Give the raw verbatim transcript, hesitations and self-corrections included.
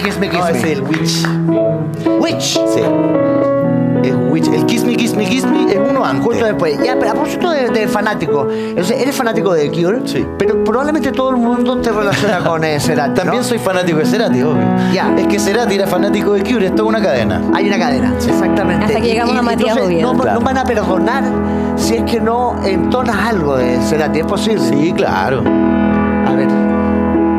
Kiss Me, Kiss No, Me. ese es el Witch. Witch. Sí. Es Witch. El Kiss Me, Kiss Me, Kiss Me es uno antes. Justo después. Ya, pero a propósito de, de fanático, entonces, eres fanático de The Cure, Sí. pero probablemente todo el mundo te relaciona con eh, Cerati, También ¿no? soy fanático de Cerati, obvio. Ya. Es que Cerati era fanático de Cure, es toda una cadena. Hay una cadena, exactamente. Hasta que llegamos a Matías entonces, Oviedo. no, Claro. no van a perdonar si es que no entonas algo de Cerati, es posible. Sí, claro.